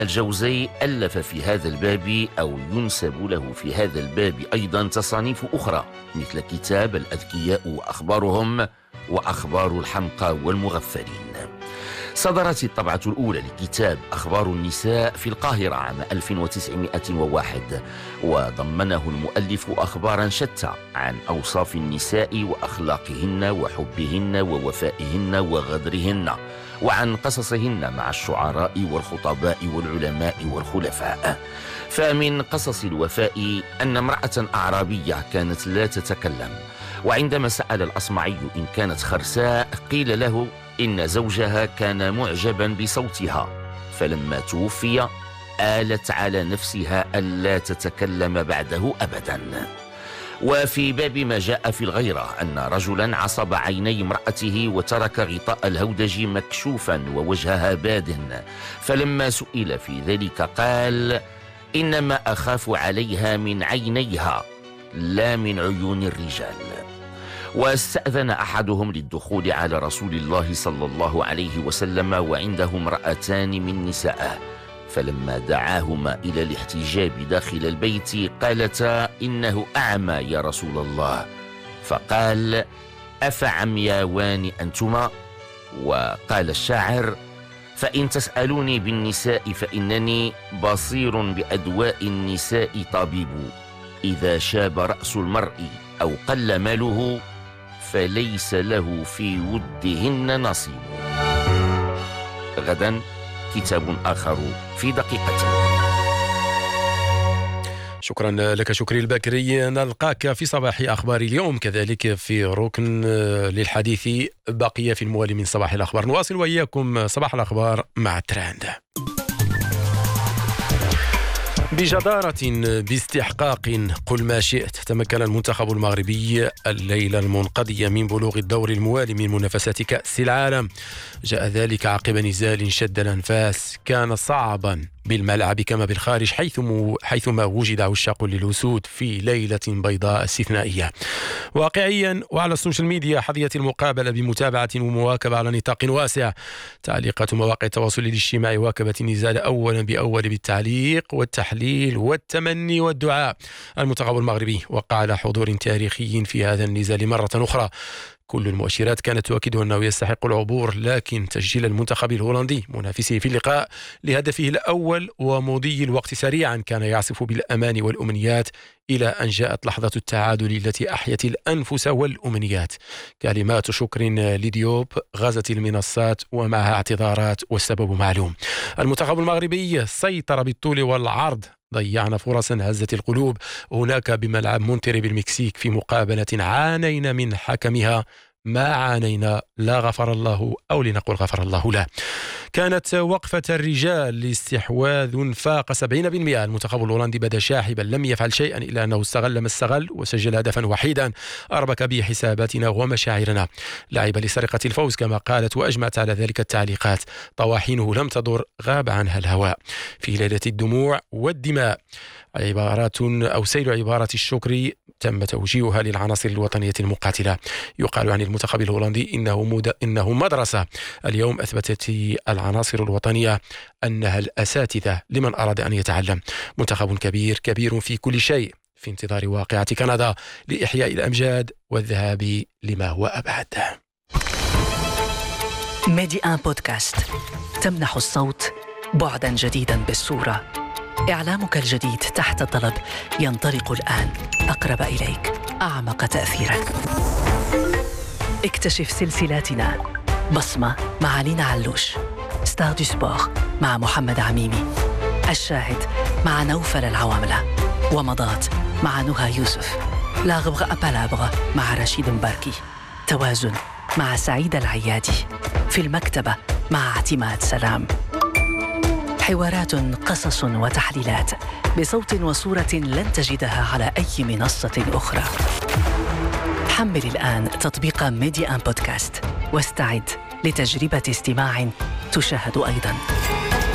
الجوزي ألف في هذا الباب أو ينسب له في هذا الباب أيضا تصانيف أخرى، مثل كتاب الأذكياء وأخبارهم وأخبار الحمقى والمغفلين. صدرت الطبعة الأولى لكتاب أخبار النساء في القاهرة عام 1901، وضمنه المؤلف أخبارا شتى عن أوصاف النساء وأخلاقهن وحبهن ووفائهن وغدرهن، وعن قصصهن مع الشعراء والخطباء والعلماء والخلفاء. فمن قصص الوفاء أن امرأة أعرابية كانت لا تتكلم، وعندما سأل الأصمعي إن كانت خرساء قيل له إن زوجها كان معجبا بصوتها، فلما توفي آلت على نفسها ألا تتكلم بعده أبدا. وفي باب ما جاء في الغيرة أن رجلا عصب عيني امرأته وترك غطاء الهودج مكشوفا ووجهها باد، فلما سئل في ذلك قال: إنما أخاف عليها من عينيها لا من عيون الرجال. واستأذن أحدهم للدخول على رسول الله صلى الله عليه وسلم وعنده امرأتان من نسائه، فلما دعاهما إلى الاحتجاب داخل البيت قالتا: إنه أعمى يا رسول الله. فقال: أفعمياوان أنتما؟ وقال الشاعر: فإن تسألوني بالنساء فإنني بصير بأدواء النساء طبيب، إذا شاب رأس المرء أو قل ماله فليس له في ودهن نصيب. غدا كتاب آخر في دقيقة. شكرا لك شكري البكري. نلقاك في صباح أخبار اليوم كذلك في ركن للحديث بقية في الموالي من صباح الأخبار. نواصل وإياكم صباح الأخبار مع ترند. بجدارة باستحقاق قل ما شئت، تمكن المنتخب المغربي الليلة المنقضية من بلوغ الدور الموالي من منافسات كأس العالم. جاء ذلك عقب نزال شد الأنفاس كان صعبا بالملعب كما بالخارج، حيثما وجد عشاق للأسود في ليلة بيضاء استثنائية. واقعيا وعلى السوشيال ميديا حظيت المقابلة بمتابعة ومواكبة على نطاق واسع. تعليقات مواقع التواصل الاجتماعي واكبت النزال أولا بأول بالتعليق والتحليل والتمني والدعاء. المنتخب المغربي وقع على حضور تاريخي في هذا النزال مرة أخرى. كل المؤشرات كانت تؤكد أنه يستحق العبور، لكن تسجيل المنتخب الهولندي منافسه في اللقاء لهدفه الأول ومضي الوقت سريعا كان يعصف بالأمان والأمنيات، إلى أن جاءت لحظة التعادل التي أحيت الأنفس والأمنيات. كلمات شكر لديوب غزت المنصات ومعها اعتذارات والسبب معلوم. المنتخب المغربي سيطر بالطول والعرض، ضيعنا فرصا هزت القلوب هناك بملعب مونتيري بالمكسيك في مقابلة عانينا من حكمها ما عانينا، لا غفر الله أو لنقول غفر الله له. كانت وقفة الرجال لاستحواذ فاق 70%. المنتخب الهولندي بدا شاحبا، لم يفعل شيئا إلا أنه استغل ما استغل وسجل هدفا وحيدا أربك به حساباتنا ومشاعرنا. لعب لسرقة الفوز كما قالت وأجمعت على ذلك التعليقات. طواحينه لم تضر، غاب عنها الهواء. في ليلة الدموع والدماء عبارات أو سيل عبارات الشكر تم توجيهها للعناصر الوطنية المقاتلة. يقال عن المنتخب الهولندي إنه مدرسة. اليوم أثبتت العناصر الوطنية أنها الأساتذة لمن أراد أن يتعلم. منتخب كبير في كل شيء، في انتظار واقعة كندا لإحياء الأمجاد والذهاب لما هو أبعد. ميدي آن بودكاست تمنح الصوت بعدا جديدا بالصورة. إعلامك الجديد تحت الطلب ينطلق الآن، أقرب إليك، أعمق تأثيرا. اكتشف سلسلاتنا: بصمة مع لينا علوش، ستار دو سبور مع محمد عميمي، الشاهد مع نوفل العواملة، ومضات مع نهى يوسف، لا غبغ أبالابغ مع رشيد مباركي، توازن مع سعيد العيادي، في المكتبة مع اعتماد سلام. حوارات، قصص وتحليلات بصوت وصورة لن تجدها على أي منصة أخرى. حمل الآن تطبيق ميدي آن بودكاست واستعد لتجربة استماع تشاهد أيضاً.